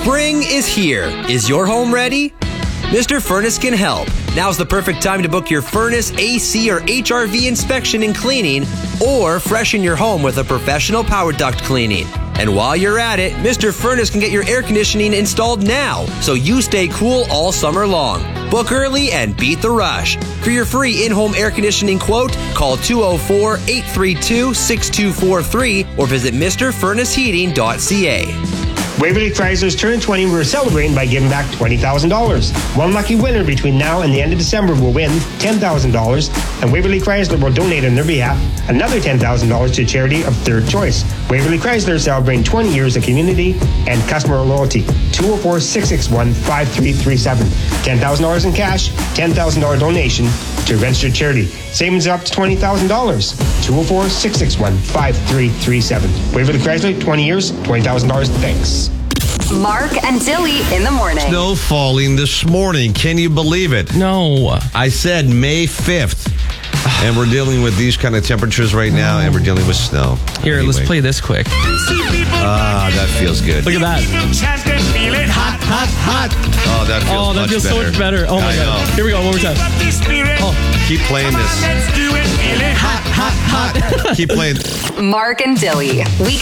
Spring is here. Is your home ready? Mr. Furnace can help. Now's the perfect time to book your furnace, AC, or HRV inspection and cleaning, or freshen your home with a professional power duct cleaning. And while you're at it, Mr. Furnace can get your air conditioning installed now, so you stay cool all summer long. Book early and beat the rush. For your free in-home air conditioning quote, call 204-832-6243 or visit MrFurnaceHeating.ca. Waverly Chrysler's Turn 20 we're celebrating by giving back $20,000. One lucky winner between now and the end of December will win $10,000, and Waverly Chrysler will donate on their behalf another $10,000 to a charity of their choice. Waverly Chrysler celebrating 20 years of community and customer loyalty. 204-661-5337. $10,000 in cash, $10,000 donation to a registered charity. Savings up to $20,000. 204-661-5337. Waverly Chrysler, 20 years, $20,000. Thanks. Mark and Dilly in the morning. Snow falling this morning. Can you believe it? No. I said May 5th. And we're dealing with these kind of temperatures right now, and we're dealing with snow. Here, Anyway. let's play this quick. That feels good. Look at that. Hot, hot, hot. Oh, that feels much feels better. so much better. Oh, my God. Here we go, one more time. Oh, keep playing this. Hot, hot, hot. Keep playing. Mark and Dilly. Weekday